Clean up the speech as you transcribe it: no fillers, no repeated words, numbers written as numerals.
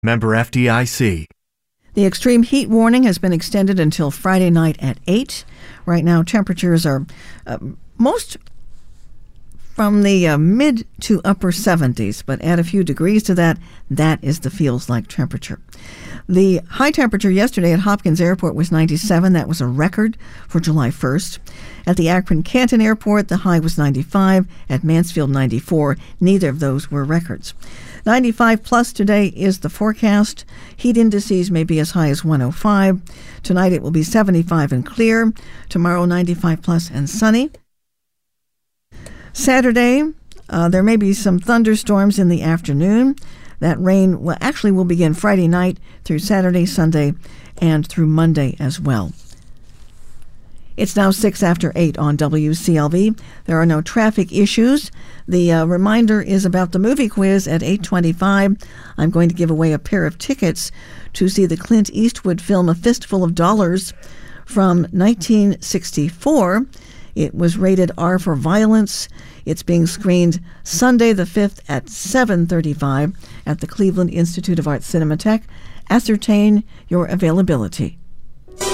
Member FDIC. The extreme heat warning has been extended until Friday night at 8. Right now, temperatures are most from the mid to upper 70s, but add a few degrees to that, that is the feels like temperature. The high temperature yesterday at Hopkins Airport was 97. That was a record for July 1st. At the Akron-Canton Airport, the high was 95. At Mansfield, 94. Neither of those were records. 95 plus today is the forecast. Heat indices may be as high as 105. Tonight it will be 75 and clear. Tomorrow 95 plus and sunny. Saturday, there may be some thunderstorms in the afternoon. That rain will begin Friday night through Saturday, Sunday, and through Monday as well. It's now 6 after 8 on WCLV. There are no traffic issues. The reminder is about the movie quiz at 8:25. I'm going to give away a pair of tickets to see the Clint Eastwood film A Fistful of Dollars from 1964. It was rated R for violence. It's being screened Sunday the 5th at 7:35 at the Cleveland Institute of Art Cinematheque. Ascertain your availability.